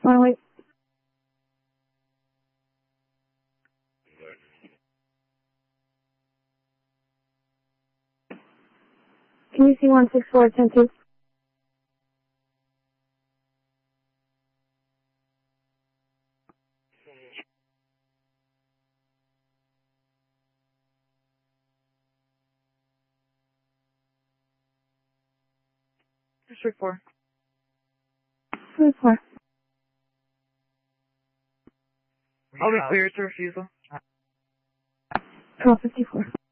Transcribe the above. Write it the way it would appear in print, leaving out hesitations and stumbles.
Wanna wait? Can you see 164-10-2? District 4. District 4. I'll be cleared to refusal. 1254.